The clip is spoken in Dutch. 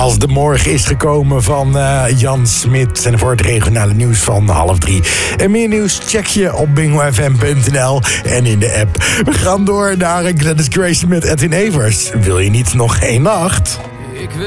Als de morgen is gekomen van Jan Smit. En voor het regionale nieuws van 2:30. En meer nieuws check je op bingofm.nl en in de app. We gaan door naar Gladys Grace met Edwin Evers. Wil je niet nog één nacht?